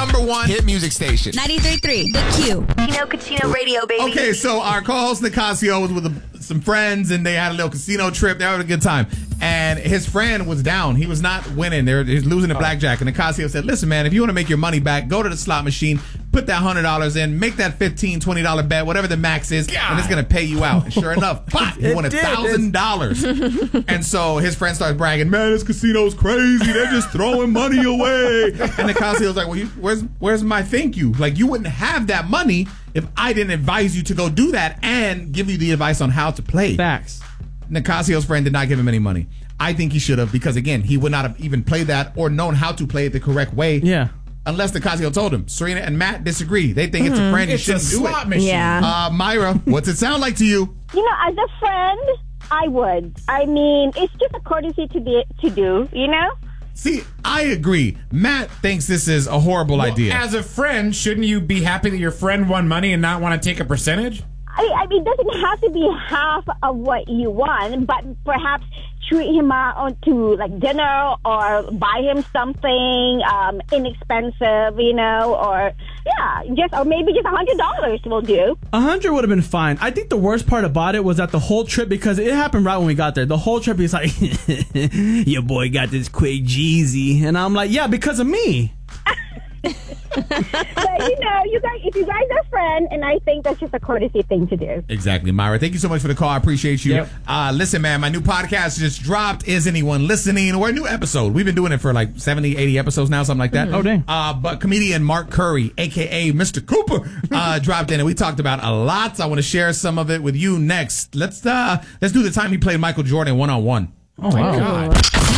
#1 hit music station. 93.3 The Q. Casino Radio, baby. Okay, so our co-host Nicasio was with some friends, and they had a little casino trip. They were having a good time. And his friend was down. He was not winning. He was losing the blackjack. And Nicasio said, listen, man, if you want to make your money back, go to the slot machine, put that $100 in, make that $15, $20 bet, whatever the max is, and it's going to pay you out. And sure enough, pop, he won $1,000. And so his friend starts bragging, man, this casino's crazy. They're just throwing money away. And Nicasio's like, well, where's my thank you? Like, you wouldn't have that money if I didn't advise you to go do that and give you the advice on how to play. Facts. Nicasio's friend did not give him any money. I think he should have, because again, he would not have even played that or known how to play it the correct way. Yeah. Unless Nicasio told him. Serena and Matt disagree. They think it's a friend. You shouldn't do it. Machine. Yeah. Myra, what's it sound like to you? As a friend, I would. I mean, it's just a courtesy to do, See, I agree. Matt thinks this is a horrible idea. As a friend, shouldn't you be happy that your friend won money and not want to take a percentage? I mean, it doesn't have to be half of what you won, but perhaps treat him out to like dinner or buy him something inexpensive, or maybe just $100 will do. 100 would have been fine. I think the worst part about it was that the whole trip, because it happened right when we got there. The whole trip, he's like, your boy got this quick Jeezy, and I'm like, yeah, because of me. But if you guys are friends, and I think that's just a courtesy thing to do. Exactly, Myra. Thank you so much for the call. I appreciate you. Yep. Listen, man, my new podcast just dropped. Is anyone listening? Or a new episode. We've been doing it for like 70, 80 episodes now, something like that. Oh, dang. But comedian Mark Curry, a.k.a. Mr. Cooper, dropped in, and we talked about a lot. I want to share some of it with you next. Let's do the time he played Michael Jordan one-on-one. Oh, wow. God.